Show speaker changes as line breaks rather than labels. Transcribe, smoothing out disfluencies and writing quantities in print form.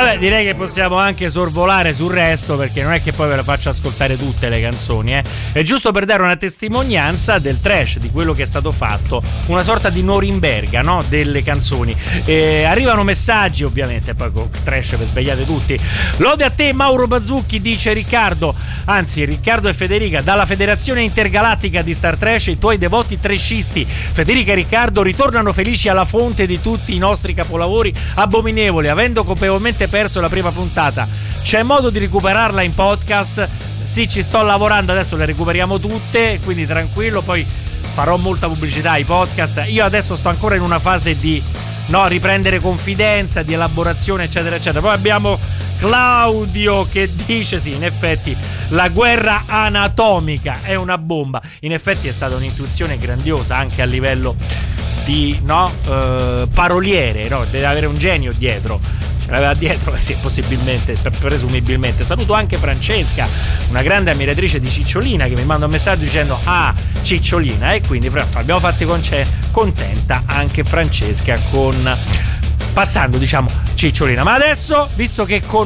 Vabbè, direi che possiamo anche sorvolare sul resto, perché non è che poi ve le faccio ascoltare tutte le canzoni, È giusto per dare una testimonianza del trash, di quello che è stato fatto, una sorta di Norimberga, no? Delle canzoni. Arrivano messaggi, ovviamente, poi con trash per svegliate tutti. Lode a te, Mauro Bazzucchi, dice Riccardo e Federica, dalla Federazione Intergalattica di Star Trash, i tuoi devoti trashisti Federica e Riccardo ritornano felici alla fonte di tutti i nostri capolavori abominevoli, avendo colpevolmente perso la prima puntata. C'è modo di recuperarla in podcast? Sì, ci sto lavorando, adesso le recuperiamo tutte, quindi tranquillo, poi farò molta pubblicità ai podcast. Io adesso sto ancora in una fase di riprendere confidenza, di elaborazione, eccetera eccetera. Poi abbiamo Claudio che dice sì, in effetti la guerra anatomica è una bomba. In effetti è stata un'intuizione grandiosa anche a livello di paroliere, deve avere un genio dietro. Ce l'aveva dietro, sì, possibilmente, presumibilmente. Saluto anche Francesca, una grande ammiratrice di Cicciolina, che mi manda un messaggio dicendo Cicciolina, e quindi abbiamo fatto contenta anche Francesca passando, diciamo, Cicciolina. Ma adesso, visto che con